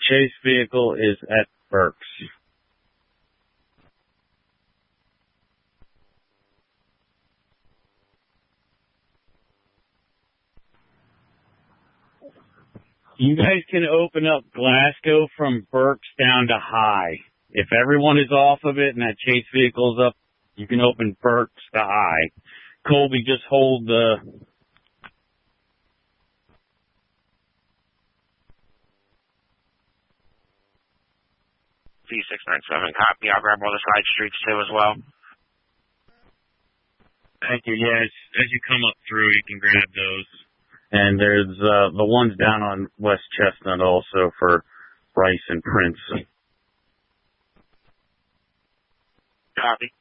chase vehicle is at Burks. You guys can open up Glasgow from Burks down to High. If everyone is off of it and that chase vehicle's up, you can open Burks to High. Colby, just hold the... C697, copy. I'll grab all the side streets too as well. Thank you. Yeah, as you come up through, you can grab those. And there's the ones down on West Chestnut also for Bryce and Prince. Copy.